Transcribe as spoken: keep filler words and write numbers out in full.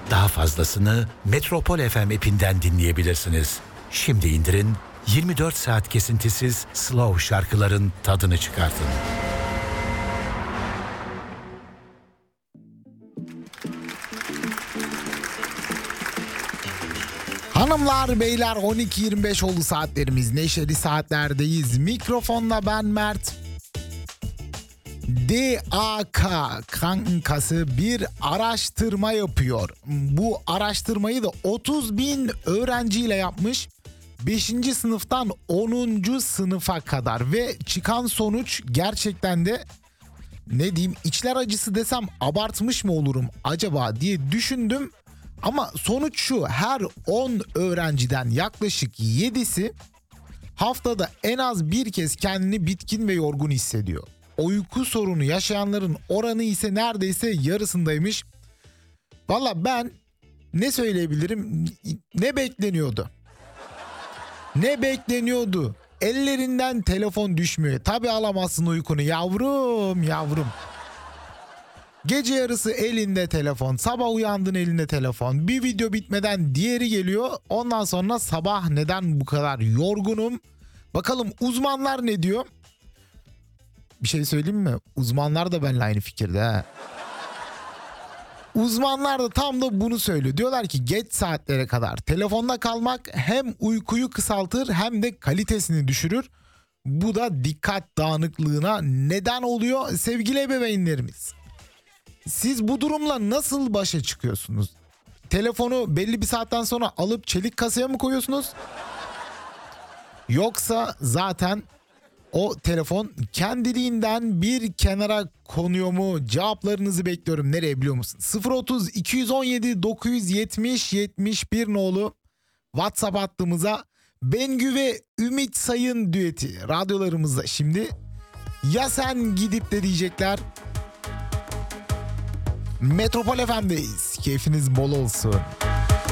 Daha fazlasını Metropol F M app'inden dinleyebilirsiniz. Şimdi indirin, yirmi dört saat kesintisiz slow şarkıların tadını çıkartın. Hanımlar, beyler, on iki yirmi beş oldu saatlerimiz. Neşeli saatlerdeyiz. Mikrofonla ben Mert. D A K kankası bir araştırma yapıyor. Bu araştırmayı da otuz bin öğrenciyle yapmış. beşinci sınıftan onuncu sınıfa kadar ve çıkan sonuç gerçekten de ne diyeyim, içler acısı desem abartmış mı olurum acaba diye düşündüm. Ama sonuç şu: her on öğrenciden yaklaşık yedisi haftada en az bir kez kendini bitkin ve yorgun hissediyor. Uyku sorunu yaşayanların oranı ise neredeyse yarısındaymış. Valla ben ne söyleyebilirim? Ne bekleniyordu? Ne bekleniyordu? Ellerinden telefon düşmüyor. Tabii alamazsın uykunu yavrum yavrum. Gece yarısı elinde telefon, sabah uyandın elinde telefon, bir video bitmeden diğeri geliyor. Ondan sonra sabah neden bu kadar yorgunum? Bakalım uzmanlar ne diyor? Bir şey söyleyeyim mi? Uzmanlar da benimle aynı fikirde ha. Uzmanlar da tam da bunu söylüyor. Diyorlar ki geç saatlere kadar telefonda kalmak hem uykuyu kısaltır hem de kalitesini düşürür. Bu da dikkat dağınıklığına neden oluyor sevgili ebeveynlerimiz. Siz bu durumla nasıl başa çıkıyorsunuz? Telefonu belli bir saatten sonra alıp çelik kasaya mı koyuyorsunuz? Yoksa zaten o telefon kendiliğinden bir kenara konuyor mu? Cevaplarınızı bekliyorum. Nereye biliyor musun? sıfır otuz iki on yedi dokuz yetmiş yetmiş bir nolu WhatsApp hattımıza Bengü ve Ümit Sayın düeti radyolarımızda. Şimdi ya sen gidip de diyecekler. Metropol F M'deyiz. Keyfiniz bol olsun.